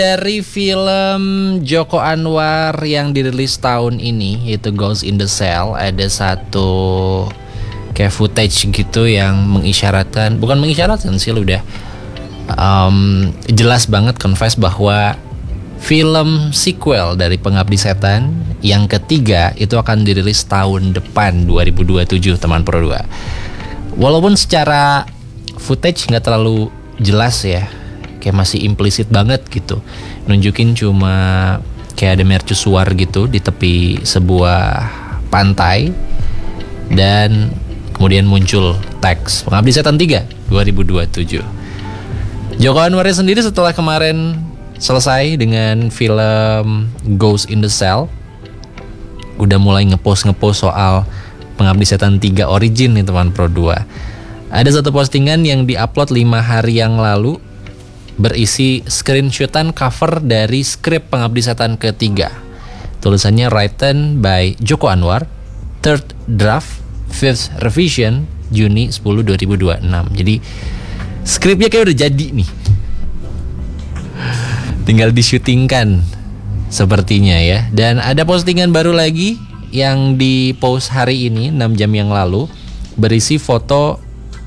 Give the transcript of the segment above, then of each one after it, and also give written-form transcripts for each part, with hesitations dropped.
Dari film Joko Anwar yang dirilis tahun ini, yaitu Ghost in the Shell, ada satu kayak footage gitu yang mengisyaratkan, bukan mengisyaratkan sih, udah jelas banget confess bahwa film sequel dari Pengabdi Setan yang ketiga itu akan dirilis tahun depan 2027, teman Pro 2. Walaupun secara footage nggak terlalu jelas ya, kayak masih implisit banget gitu, nunjukin cuma kayak ada mercusuar gitu di tepi sebuah pantai, dan kemudian muncul teks Pengabdi Setan 3 2027. Joko Anwar sendiri setelah kemarin selesai dengan film Ghost in the Shell, udah mulai ngepost soal Pengabdi Setan 3 Origin nih teman Pro 2. Ada satu postingan yang diupload 5 hari yang lalu, berisi screenshotan cover dari skrip Pengabdi Setan ketiga. Tulisannya written by Joko Anwar, third draft, fifth revision, Juni 10 2026. Jadi skripnya kayak udah jadi nih, tinggal disyutingkan sepertinya ya. Dan ada postingan baru lagi yang di post hari ini 6 jam yang lalu, berisi foto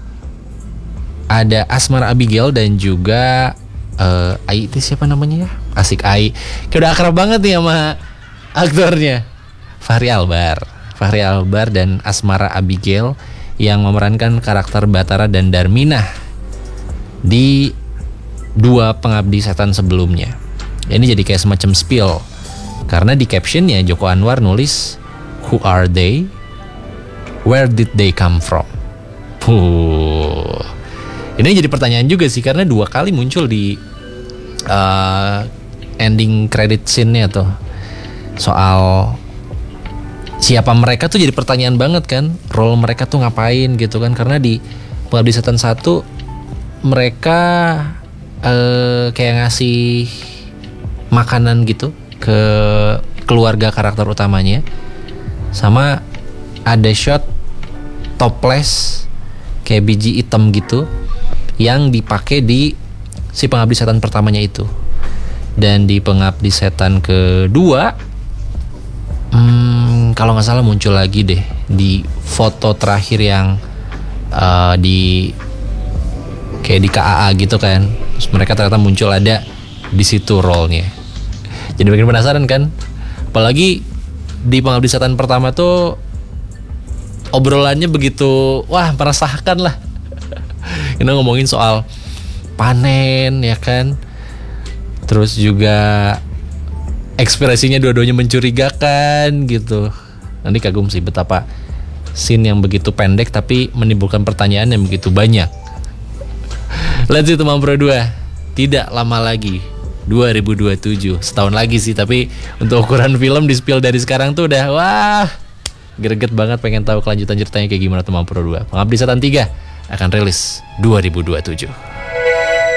ada Asmara Abigail dan juga Ai, itu siapa namanya ya? Asik Ai. Kayak udah akrab banget nih sama aktornya. Fachri Albar dan Asmara Abigail yang memerankan karakter Batara dan Darminah di 2 Pengabdi Setan sebelumnya. Ini jadi kayak semacam spill, karena di captionnya Joko Anwar nulis "Who are they? Where did they come from?" Ini jadi pertanyaan juga sih, karena 2 kali muncul di ending credit scene-nya tuh. Soal siapa mereka tuh jadi pertanyaan banget kan. Role mereka tuh ngapain gitu kan. Karena di Pengabdi Setan 1 mereka kayak ngasih makanan gitu ke keluarga karakter utamanya. Sama ada shot topless kayak biji hitam gitu yang dipakai di si Pengabdi Setan pertamanya itu. Dan di Pengabdi Setan kedua, kalau nggak salah muncul lagi deh di foto terakhir yang di kayak di KAA gitu kan. Terus mereka ternyata muncul ada di situ role-nya. Jadi bikin penasaran kan. Apalagi di Pengabdi Setan pertama tuh obrolannya begitu, wah, meresahkan lah. Kita ngomongin soal panen ya kan. Terus juga ekspresinya dua-duanya mencurigakan gitu. Nanti kagum sih betapa scene yang begitu pendek tapi menimbulkan pertanyaan yang begitu banyak. Let's see teman Pro 2. Tidak lama lagi 2027, setahun lagi sih, tapi untuk ukuran film di spill dari sekarang tuh udah wah, greget banget pengen tahu kelanjutan ceritanya kayak gimana teman Pro 2. Pengabdi Setan 3 akan rilis 2027.